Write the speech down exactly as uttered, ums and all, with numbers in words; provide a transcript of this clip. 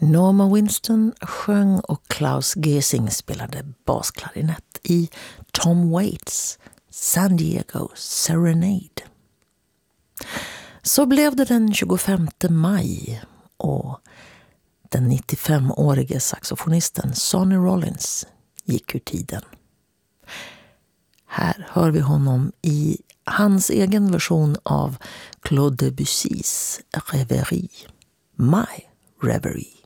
Norma Winston sjöng och Klaus Gesing spelade basklarinett i Tom Waits San Diego Serenade. Så blev det den tjugofemte maj och den nittiofemårige saxofonisten Sonny Rollins gick ur tiden. Här hör vi honom i hans egen version av Claude Debussys Reverie, My Reverie.